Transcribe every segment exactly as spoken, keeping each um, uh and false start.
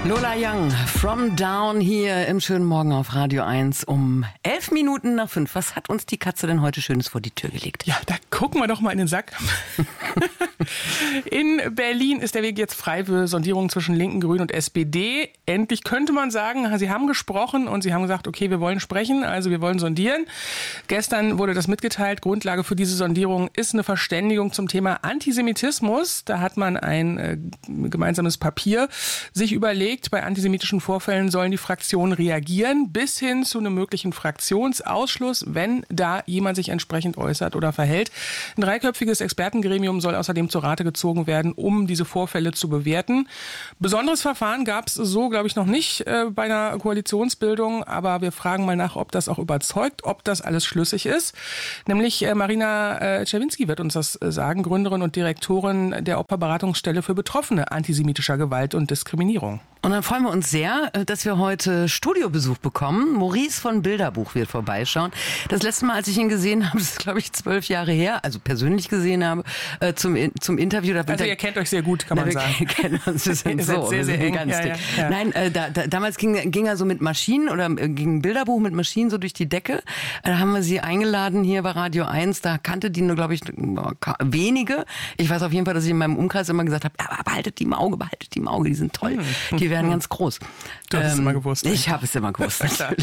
Lola Young, From Down hier im schönen Morgen auf Radio eins um elf Minuten nach fünf. Was hat uns die Katze denn heute Schönes vor die Tür gelegt? Ja, da gucken wir doch mal in den Sack. In Berlin ist der Weg jetzt frei für Sondierungen zwischen Linken, Grünen und S P D. Endlich könnte man sagen, sie haben gesprochen und sie haben gesagt, okay, wir wollen sprechen, also wir wollen sondieren. Gestern wurde das mitgeteilt. Grundlage für diese Sondierung ist eine Verständigung zum Thema Antisemitismus. Da hat man ein äh, gemeinsames Papier sich überlegt. Bei antisemitischen Vorfällen sollen die Fraktionen reagieren, bis hin zu einem möglichen Fraktionsausschluss, wenn da jemand sich entsprechend äußert oder verhält. Ein dreiköpfiges Expertengremium soll außerdem zu Rate gezogen werden, um diese Vorfälle zu bewerten. Besonderes Verfahren gab es so, glaube ich, noch nicht äh, bei einer Koalitionsbildung, aber wir fragen mal nach, ob das auch überzeugt, ob das alles schlüssig ist. Nämlich äh, Marina äh, Czerwinski wird uns das äh, sagen, Gründerin und Direktorin der Opferberatungsstelle für Betroffene antisemitischer Gewalt und Diskriminierung. Und dann freuen wir uns sehr, dass wir heute Studiobesuch bekommen. Maurice von Bilderbuch wird vorbeischauen. Das letzte Mal, als ich ihn gesehen habe, das ist, glaube ich, zwölf Jahre her, also persönlich gesehen habe, äh, zum, zum Interview. Da, also ihr kennt euch sehr gut, kann man na, wir sagen. Kennen uns, wir sind so, sehr, wir sehr sind eng. ganz Ja, dick. ja, ja. Nein, äh, da, da, damals ging, ging er so mit Maschinen oder äh, ging ein Bilderbuch mit Maschinen so durch die Decke. Da haben wir sie eingeladen hier bei Radio eins. Da kannte die nur, glaube ich, wenige. Ich weiß auf jeden Fall, dass ich in meinem Umkreis immer gesagt habe, aber behaltet die im Auge, behaltet die im Auge, die sind toll. Hm. Die werden ganz groß. Du hast ähm, es immer gewusst. Ich habe es immer gewusst.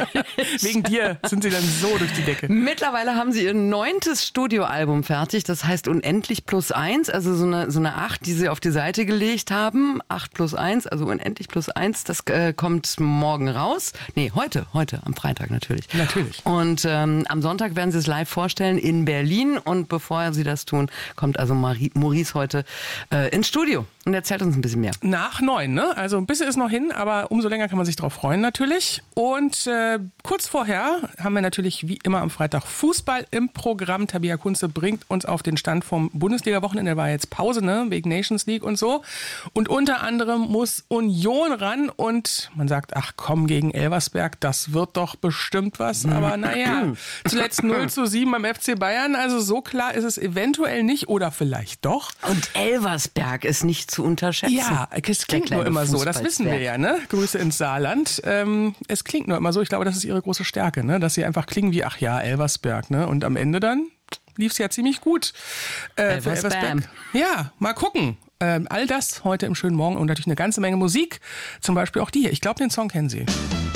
Wegen dir sind sie dann so durch die Decke. Mittlerweile haben sie ihr neuntes Studioalbum fertig. Das heißt Unendlich plus eins, also so eine, so eine acht, die sie auf die Seite gelegt haben. acht plus eins, also Unendlich plus eins. Das äh, kommt morgen raus. Nee, heute, heute, am Freitag natürlich. Natürlich. Und ähm, am Sonntag werden sie es live vorstellen in Berlin. Und bevor sie das tun, kommt also Marie, Maurice heute äh, ins Studio und erzählt uns ein bisschen mehr. Nach neun, ne? Also ein bisschen ist noch hin, aber umso länger kann man sich drauf freuen natürlich. Und äh, kurz vorher haben wir natürlich wie immer am Freitag Fußball im Programm. Tabea Kunze bringt uns auf den Stand vom Bundesliga-Wochenende. Da war jetzt Pause, ne? Wegen Nations League und so. Und unter anderem muss Union ran und man sagt, ach komm, gegen Elversberg, das wird doch bestimmt was. Aber naja, zuletzt null zu sieben beim F C Bayern. Also so klar ist es eventuell nicht oder vielleicht doch. Und Elversberg ist nicht zu unterschätzen. Ja, es klingt nur immer so, das wissen wir ja, ne? Grüße ins Saarland. Ähm, es klingt nur immer so, ich glaube, das ist ihre große Stärke, ne? Dass sie einfach klingen wie, ach ja, Elversberg, ne? Und am Ende dann lief es ja ziemlich gut. Äh, für Elversberg. Ja, mal gucken. Ähm, all das heute im schönen Morgen und natürlich eine ganze Menge Musik. Zum Beispiel auch die hier. Ich glaube, den Song kennen Sie.